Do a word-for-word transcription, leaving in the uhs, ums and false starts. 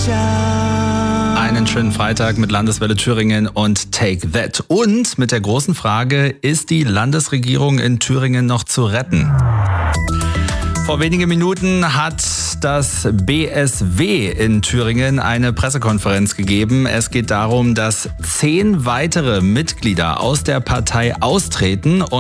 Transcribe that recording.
Einen schönen Freitag mit Landeswelle Thüringen und Take That. Und mit der großen Frage, ist die Landesregierung in Thüringen noch zu retten? Vor wenigen Minuten hat das B S W in Thüringen eine Pressekonferenz gegeben. Es geht darum, dass zehn weitere Mitglieder aus der Partei austreten.